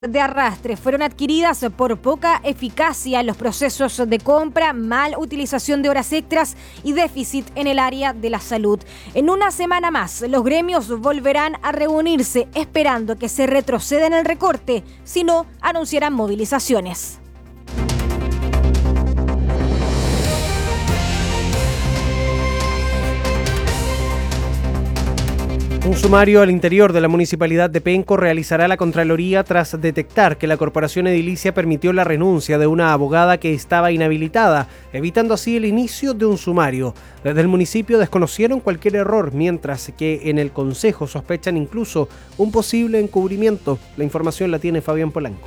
de arrastre fueron adquiridas por poca eficacia en los procesos de compra, mal utilización de horas extras y déficit en el área de la salud. En una semana más, los gremios volverán a reunirse esperando que se retroceda en el recorte, si no, anunciarán movilizaciones. Un sumario al interior de la municipalidad de Penco realizará la Contraloría tras detectar que la corporación edilicia permitió la renuncia de una abogada que estaba inhabilitada, evitando así el inicio de un sumario. Desde el municipio desconocieron cualquier error, mientras que en el Consejo sospechan incluso un posible encubrimiento. La información la tiene Fabián Polanco.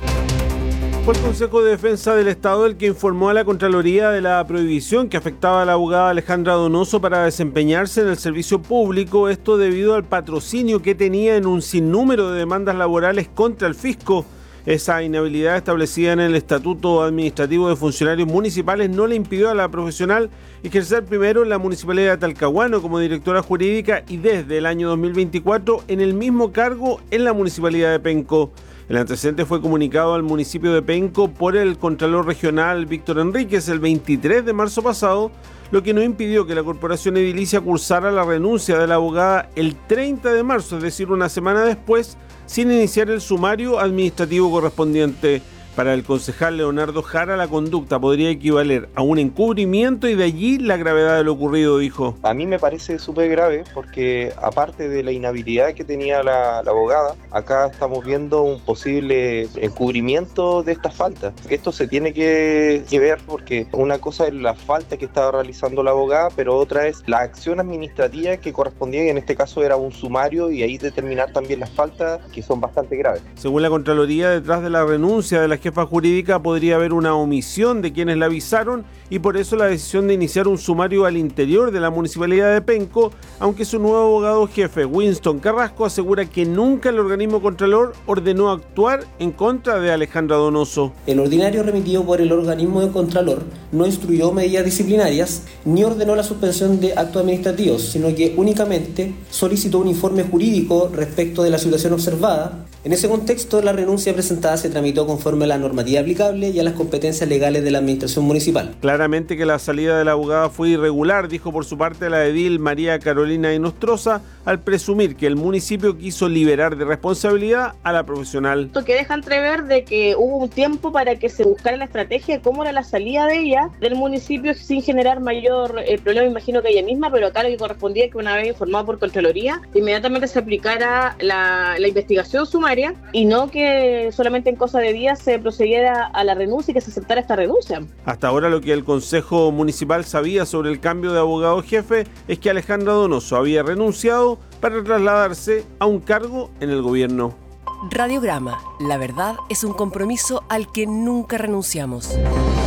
Fue el Consejo de Defensa del Estado el que informó a la Contraloría de la prohibición que afectaba a la abogada Alejandra Donoso para desempeñarse en el servicio público, esto debido al patrocinio que tenía en un sinnúmero de demandas laborales contra el fisco. Esa inhabilidad establecida en el Estatuto Administrativo de Funcionarios Municipales no le impidió a la profesional ejercer primero en la Municipalidad de Talcahuano como directora jurídica y desde el año 2024 en el mismo cargo en la Municipalidad de Penco. El antecedente fue comunicado al municipio de Penco por el Contralor Regional Víctor Enríquez el 23 de marzo pasado, lo que no impidió que la corporación edilicia cursara la renuncia de la abogada el 30 de marzo, es decir, una semana después, sin iniciar el sumario administrativo correspondiente. Para el concejal Leonardo Jara, la conducta podría equivaler a un encubrimiento y de allí la gravedad de lo ocurrido, dijo. A mí me parece súper grave porque aparte de la inhabilidad que tenía la abogada, acá estamos viendo un posible encubrimiento de esta falta. Esto se tiene que ver porque una cosa es la falta que estaba realizando la abogada, pero otra es la acción administrativa que correspondía, y en este caso era un sumario, y ahí determinar también las faltas que son bastante graves. Según la Contraloría, detrás de la renuncia de la jefa jurídica podría haber una omisión de quienes la avisaron y por eso la decisión de iniciar un sumario al interior de la municipalidad de Penco, aunque su nuevo abogado jefe, Winston Carrasco, asegura que nunca el organismo contralor ordenó actuar en contra de Alejandra Donoso. El ordinario remitido por el organismo de contralor no instruyó medidas disciplinarias ni ordenó la suspensión de actos administrativos, sino que únicamente solicitó un informe jurídico respecto de la situación observada. En ese contexto, la renuncia presentada se tramitó conforme a la normativa aplicable y a las competencias legales de la administración municipal. Claramente que la salida de la abogada fue irregular, dijo por su parte la edil María Carolina Inostroza, al presumir que el municipio quiso liberar de responsabilidad a la profesional. Esto que deja entrever de que hubo un tiempo para que se buscara la estrategia de cómo era la salida de ella del municipio sin generar mayor problema, imagino que ella misma, pero acá lo que correspondía es que una vez informado por Contraloría, inmediatamente se aplicara la investigación sumaria y no que solamente en cosa de días se procediera a la renuncia y que se aceptara esta renuncia. Hasta ahora lo que el Consejo Municipal sabía sobre el cambio de abogado jefe es que Alejandra Donoso había renunciado para trasladarse a un cargo en el gobierno. Radiograma, la verdad es un compromiso al que nunca renunciamos.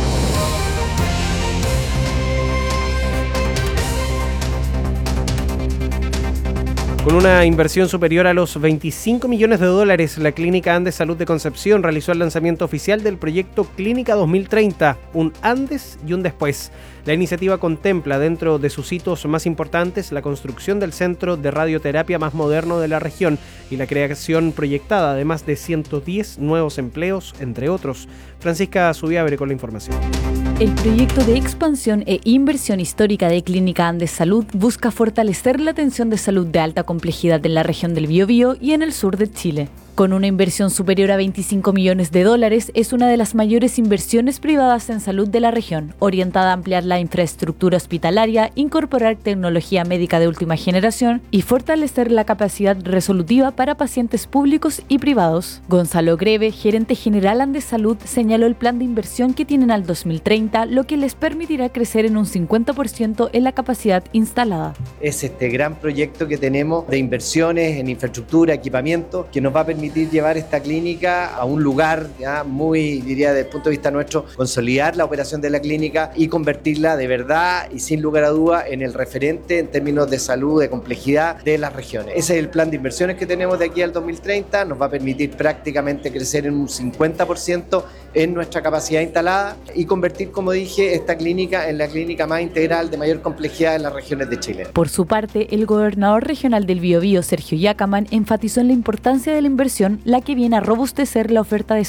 Con una inversión superior a los $25 millones, la Clínica Andes Salud de Concepción realizó el lanzamiento oficial del proyecto Clínica 2030, un antes y un después. La iniciativa contempla dentro de sus hitos más importantes la construcción del centro de radioterapia más moderno de la región y la creación proyectada de más de 110 nuevos empleos, entre otros. Francisca Zubiabre con la información. El proyecto de expansión e inversión histórica de Clínica Andes Salud busca fortalecer la atención de salud de alta complejidad en la región del Biobío y en el sur de Chile. Con una inversión superior a $25 millones, es una de las mayores inversiones privadas en salud de la región, orientada a ampliar la infraestructura hospitalaria, incorporar tecnología médica de última generación y fortalecer la capacidad resolutiva para pacientes públicos y privados. Gonzalo Greve, gerente general Andes Salud, señaló el plan de inversión que tienen al 2030, lo que les permitirá crecer en un 50% en la capacidad instalada. Es este gran proyecto que tenemos de inversiones en infraestructura, equipamiento, que nos va a permitir llevar esta clínica a un lugar ya muy, diría desde el punto de vista nuestro, consolidar la operación de la clínica y convertirla de verdad y sin lugar a duda en el referente en términos de salud, de complejidad de las regiones. Ese es el plan de inversiones que tenemos de aquí al 2030, nos va a permitir prácticamente crecer en un 50% en nuestra capacidad instalada y convertir, como dije, esta clínica en la clínica más integral de mayor complejidad en las regiones de Chile. Por su parte, el gobernador regional del Biobío, Sergio Yacaman, enfatizó en la importancia de la inversión inversión, la que viene a robustecer la oferta de